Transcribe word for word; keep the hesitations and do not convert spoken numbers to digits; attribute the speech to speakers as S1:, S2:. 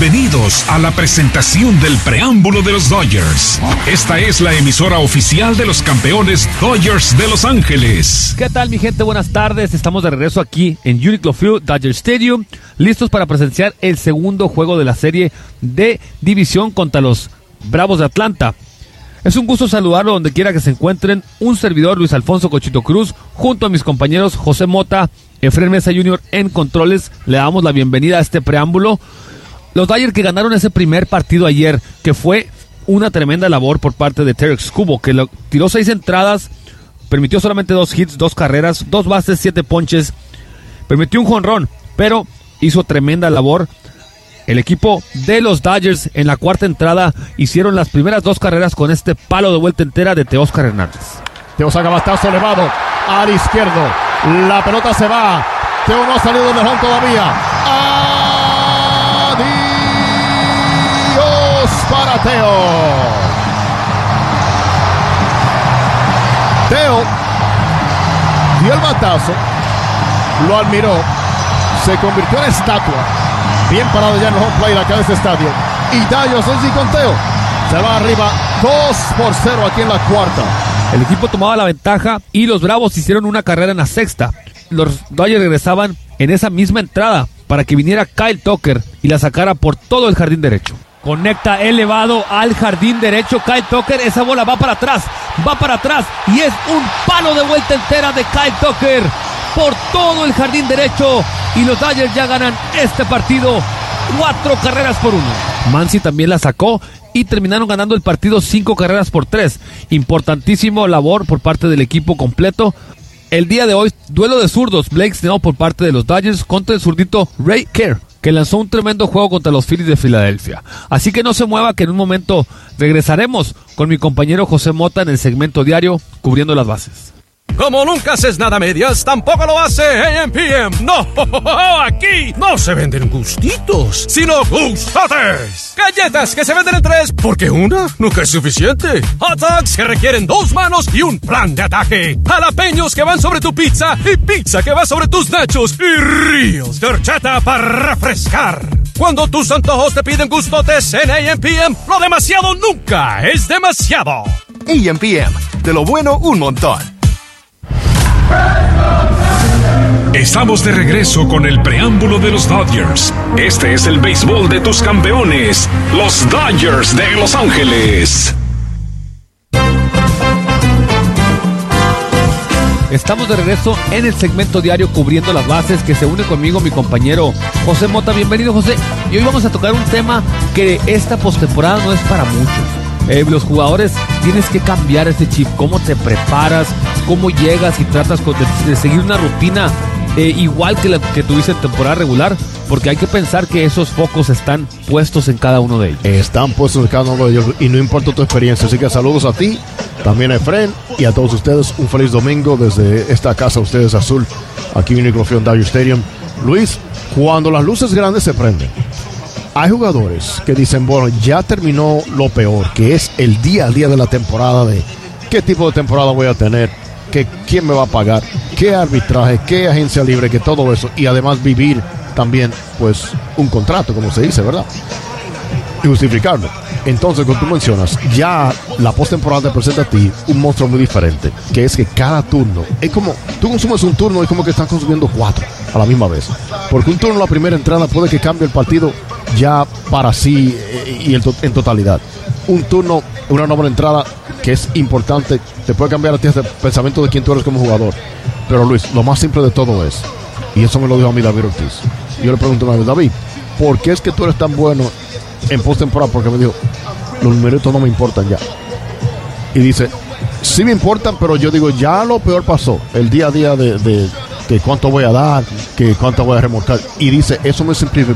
S1: Bienvenidos a la presentación del preámbulo de los Dodgers. Esta es la emisora oficial de los campeones Dodgers de Los Ángeles.
S2: ¿Qué tal, mi gente? Buenas tardes. Estamos de regreso aquí en Uniqlo Field, Dodger Stadium, listos para presenciar el segundo juego de la serie de división contra los Bravos de Atlanta. Es un gusto saludarlo donde quiera que se encuentren. Un servidor, Luis Alfonso Cochito Cruz, junto a mis compañeros José Mota, Efren Mesa junior en controles. Le damos la bienvenida a este preámbulo. Los Dodgers que ganaron ese primer partido ayer, que fue una tremenda labor por parte de Tarik Skubal, que lo, tiró seis entradas, permitió solamente dos hits, dos carreras, dos bases, siete ponches, permitió un jonrón, pero hizo tremenda labor. El equipo de los Dodgers en la cuarta entrada hicieron las primeras dos carreras con este palo de vuelta entera de Teóscar Hernández.
S3: Teo saca batazo elevado al izquierdo, la pelota se va, Teo no ha salido del home todavía. Adiós para Teo. Teo dio el batazo, lo admiró, se convirtió en estatua, bien parado ya en el home plate acá de este estadio, y Dodgers hoy sí con Teo se va arriba dos por cero aquí en la cuarta.
S2: El equipo tomaba la ventaja y los Bravos hicieron una carrera en la sexta. Los Dodgers regresaban en esa misma entrada para que viniera Kyle Tucker y la sacara por todo el jardín derecho. Conecta elevado al jardín derecho Kyle Tucker, esa bola va para atrás, va para atrás y es un palo de vuelta entera de Kyle Tucker por todo el jardín derecho y los Dodgers ya ganan este partido cuatro carreras por uno. Mansi también la sacó y terminaron ganando el partido cinco carreras por tres. Importantísimo labor por parte del equipo completo. El día de hoy, duelo de zurdos, Blake Snell por parte de los Dodgers contra el zurdito Ray Kerr, que lanzó un tremendo juego contra los Phillies de Filadelfia. Así que no se mueva, que en un momento regresaremos con mi compañero José Mota en el segmento diario cubriendo las bases.
S4: Como nunca haces nada a medias, tampoco lo hace A M P M. No, aquí no se venden gustitos, sino gustotes. Galletas que se venden en tres, porque una nunca es suficiente. Hot dogs que requieren dos manos y un plan de ataque. Jalapeños que van sobre tu pizza y pizza que va sobre tus nachos. Y ríos de horchata para refrescar. Cuando tus antojos te piden gustotes en A M P M, lo demasiado nunca es demasiado.
S5: A M P M, de lo bueno un montón.
S1: Estamos de regreso con el preámbulo de los Dodgers. Este es el béisbol de tus campeones, los Dodgers de Los Ángeles.
S2: Estamos de regreso en el segmento diario cubriendo las bases, que se une conmigo mi compañero José Mota. Bienvenido, José. Y hoy vamos a tocar un tema que esta postemporada no es para muchos. Eh, los jugadores tienes que cambiar ese chip, cómo te preparas, cómo llegas y tratas de, de seguir una rutina eh, igual que la que tuviste en temporada regular, porque hay que pensar que esos focos están puestos en cada uno de ellos.
S3: Están puestos en cada uno de ellos y no importa tu experiencia, así que saludos a ti, también a Efren y a todos ustedes, un feliz domingo desde esta casa ustedes azul, aquí en Uniqlo Field, Dodger Stadium. Luis, cuando las luces grandes se prenden, hay jugadores que dicen, bueno, ya terminó lo peor, que es el día a día de la temporada, de qué tipo de temporada voy a tener, que quién me va a pagar, qué arbitraje, qué agencia libre, que todo eso, y además vivir también, pues, un contrato, como se dice, ¿verdad? Y justificarlo. Entonces, como tú mencionas, ya la postemporada te presenta a ti un monstruo muy diferente, que es que cada turno, es como, tú consumes un turno y es como que están consumiendo cuatro a la misma vez, porque un turno en la primera entrada puede que cambie el partido ya para sí y el to- en totalidad. Un turno, una nueva entrada que es importante, te puede cambiar a ti el pensamiento de quién tú eres como jugador. Pero Luis, lo más simple de todo es, y eso me lo dijo a mí David Ortiz, yo le pregunto una vez, David, ¿por qué es que tú eres tan bueno en postemporada? Porque me dijo, los numeritos no me importan ya. Y dice, sí me importan, pero yo digo, ya lo peor pasó, el día a día de, de que cuánto voy a dar, que cuánto voy a remolcar. Y dice, eso me simplifica